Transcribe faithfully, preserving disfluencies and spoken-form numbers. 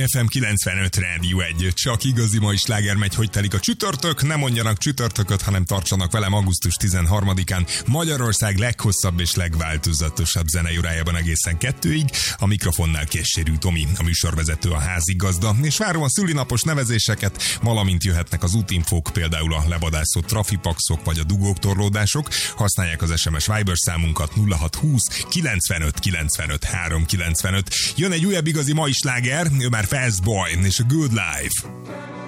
ef em kilencvenöt Rádió egy. Csak igazi mai sláger megy, hogy telik a csütörtök. Nem mondjanak csütörtököt, hanem tartsanak velem augusztus tizenharmadikán Magyarország leghosszabb és legváltozatosabb zenejurájában egészen kettőig. A mikrofonnál Kessérű Tomi, a műsorvezető, a házigazda, és várom a szülinapos nevezéseket, valamint jöhetnek az útinfók, például a lebadászott trafipaxok vagy a dugók, torlódások. Használják az es em es Viber számunkat nulla hat húsz kilencvenöt kilencvenöt háromszázkilencvenöt. Jön egy újabb igazi mai sláger, ő már Fast Boy és a Good Life.